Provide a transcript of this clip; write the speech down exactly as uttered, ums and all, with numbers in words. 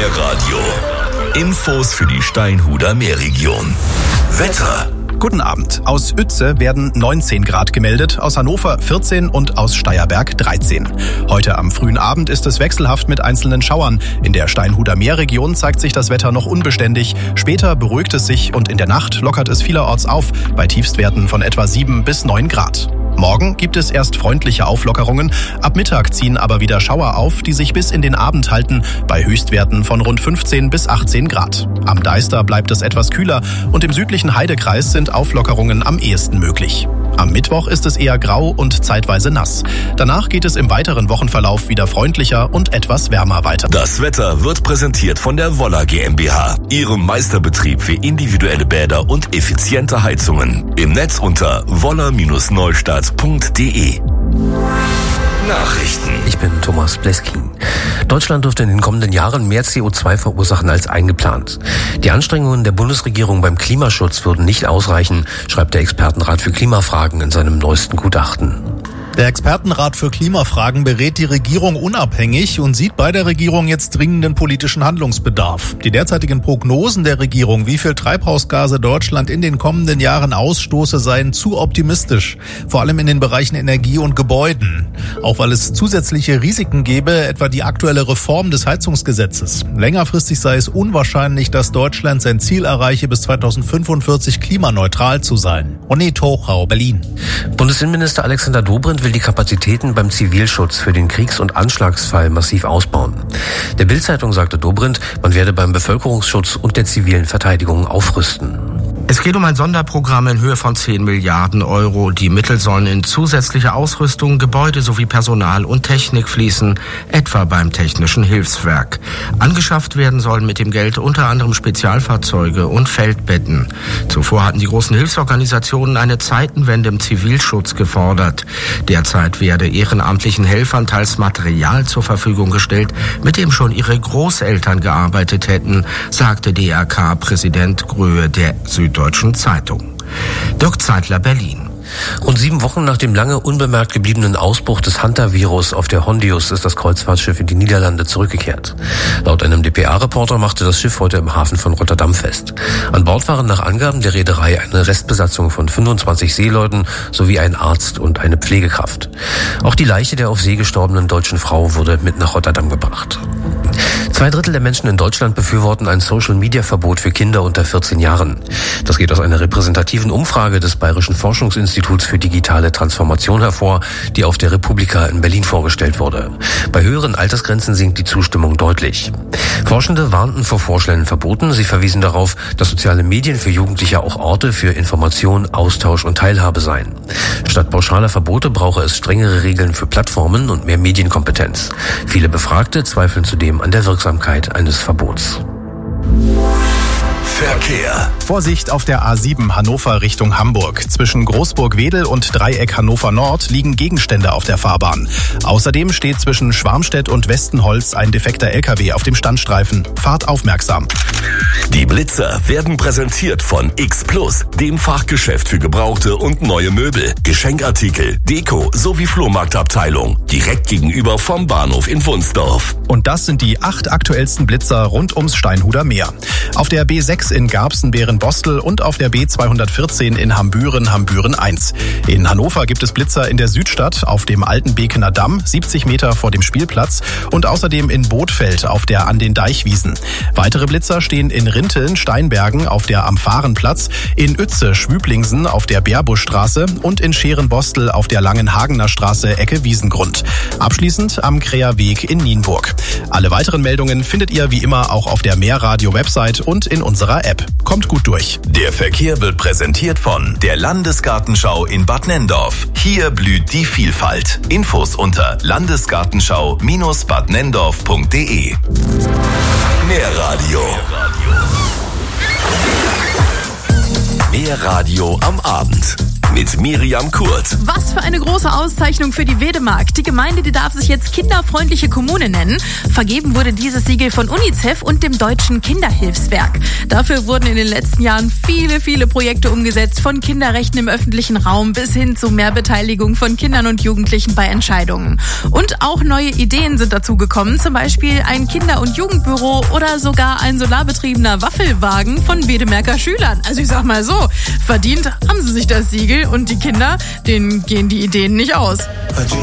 Meerradio. Infos für die Steinhuder Meerregion. Wetter. Guten Abend. Aus Uetze werden neunzehn Grad gemeldet, aus Hannover vierzehn und aus Steierberg dreizehn. Heute am frühen Abend ist es wechselhaft mit einzelnen Schauern. In der Steinhuder Meerregion zeigt sich das Wetter noch unbeständig. Später beruhigt es sich und in der Nacht lockert es vielerorts auf, bei Tiefstwerten von etwa sieben bis neun Grad. Morgen gibt es erst freundliche Auflockerungen, ab Mittag ziehen aber wieder Schauer auf, die sich bis in den Abend halten, bei Höchstwerten von rund fünfzehn bis achtzehn Grad. Am Deister bleibt es etwas kühler und im südlichen Heidekreis sind Auflockerungen am ehesten möglich. Am Mittwoch ist es eher grau und zeitweise nass. Danach geht es im weiteren Wochenverlauf wieder freundlicher und etwas wärmer weiter. Das Wetter wird präsentiert von der Woller GmbH, ihrem Meisterbetrieb für individuelle Bäder und effiziente Heizungen. Im Netz unter woller Neustadt punkt de. Nachrichten. Ich bin Thomas Bleskin. Deutschland dürfte in den kommenden Jahren mehr C O zwei verursachen als eingeplant. Die Anstrengungen der Bundesregierung beim Klimaschutz würden nicht ausreichen, schreibt der Expertenrat für Klimafragen in seinem neuesten Gutachten. Der Expertenrat für Klimafragen berät die Regierung unabhängig und sieht bei der Regierung jetzt dringenden politischen Handlungsbedarf. Die derzeitigen Prognosen der Regierung, wie viel Treibhausgase Deutschland in den kommenden Jahren ausstoße, seien zu optimistisch, vor allem in den Bereichen Energie und Gebäuden. Auch weil es zusätzliche Risiken gäbe, etwa die aktuelle Reform des Heizungsgesetzes. Längerfristig sei es unwahrscheinlich, dass Deutschland sein Ziel erreiche, bis zweitausendfünfundvierzig klimaneutral zu sein. Onni Tochau, Berlin. Bundesinnenminister Alexander Dobrindt will die Kapazitäten beim Zivilschutz für den Kriegs- und Anschlagsfall massiv ausbauen. Der Bild-Zeitung sagte Dobrindt, man werde beim Bevölkerungsschutz und der zivilen Verteidigung aufrüsten. Es geht um ein Sonderprogramm in Höhe von zehn Milliarden Euro. Die Mittel sollen in zusätzliche Ausrüstung, Gebäude sowie Personal und Technik fließen, etwa beim Technischen Hilfswerk. Angeschafft werden sollen mit dem Geld unter anderem Spezialfahrzeuge und Feldbetten. Zuvor hatten die großen Hilfsorganisationen eine Zeitenwende im Zivilschutz gefordert. Derzeit werde ehrenamtlichen Helfern teils Material zur Verfügung gestellt, mit dem schon ihre Großeltern gearbeitet hätten, sagte D R K-Präsident Gröhe der Süddeutschen Zeitung. Dirk Zeitler, Berlin. Rund sieben Wochen nach dem lange unbemerkt gebliebenen Ausbruch des Hunter-Virus auf der Hondius ist das Kreuzfahrtschiff in die Niederlande zurückgekehrt. Laut einem D P A-Reporter machte das Schiff heute im Hafen von Rotterdam fest. An Bord waren nach Angaben der Reederei eine Restbesatzung von fünfundzwanzig Seeleuten sowie ein Arzt und eine Pflegekraft. Auch die Leiche der auf See gestorbenen deutschen Frau wurde mit nach Rotterdam gebracht. Zwei Drittel der Menschen in Deutschland befürworten ein Social-Media-Verbot für Kinder unter vierzehn Jahren. Das geht aus einer repräsentativen Umfrage des Bayerischen Forschungsinstituts für digitale Transformation hervor, die auf der Republika in Berlin vorgestellt wurde. Bei höheren Altersgrenzen sinkt die Zustimmung deutlich. Forschende warnten vor vorschnellen Verboten. Sie verwiesen darauf, dass soziale Medien für Jugendliche auch Orte für Information, Austausch und Teilhabe seien. Statt pauschaler Verbote brauche es strengere Regeln für Plattformen und mehr Medienkompetenz. Viele Befragte zweifeln zudem an der Wirksamkeit eines Verbots. Verkehr. Vorsicht auf der A sieben Hannover Richtung Hamburg. Zwischen Großburg-Wedel und Dreieck Hannover Nord liegen Gegenstände auf der Fahrbahn. Außerdem steht zwischen Schwarmstedt und Westenholz ein defekter L K W auf dem Standstreifen. Fahrt aufmerksam. Die Blitzer werden präsentiert von X Plus, dem Fachgeschäft für gebrauchte und neue Möbel, Geschenkartikel, Deko sowie Flohmarktabteilung. Direkt gegenüber vom Bahnhof in Wunsdorf. Und das sind die acht aktuellsten Blitzer rund ums Steinhuder Meer. Auf der B sechs in Garbsen-Behren-Bostel und auf der B zweihundertvierzehn in Hambüren, Hambüren eins. In Hannover gibt es Blitzer in der Südstadt, auf dem alten Bekener Damm, siebzig Meter vor dem Spielplatz und außerdem in Bothfeld auf der An den Deichwiesen. Weitere Blitzer stehen in Rinteln, Steinbergen auf der Am Fahrenplatz, in Uetze, Schwüblingsen auf der Bärbuschstraße und in Scherenbostel auf der Langenhagener Straße, Ecke Wiesengrund. Abschließend am Kräherweg in Nienburg. Alle weiteren Meldungen findet ihr wie immer auch auf der Meerradio-Website und in unserer App. Kommt gut durch. Der Verkehr wird präsentiert von der Landesgartenschau in Bad Nenndorf. Hier blüht die Vielfalt. Infos unter landesgartenschau Bindestrich bad nenndorf punkt de. Meerradio. Meerradio am Abend. mit Miriam Kurt. Was für eine große Auszeichnung für die Wedemark. Die Gemeinde, die darf sich jetzt kinderfreundliche Kommune nennen. Vergeben wurde dieses Siegel von UNICEF und dem Deutschen Kinderhilfswerk. Dafür wurden in den letzten Jahren viele, viele Projekte umgesetzt, von Kinderrechten im öffentlichen Raum bis hin zu mehr Beteiligung von Kindern und Jugendlichen bei Entscheidungen. Und auch neue Ideen sind dazu gekommen, zum Beispiel ein Kinder- und Jugendbüro oder sogar ein solarbetriebener Waffelwagen von Wedemarker Schülern. Also ich sag mal so, verdient haben sie sich das Siegel und die Kinder, denen gehen die Ideen nicht aus.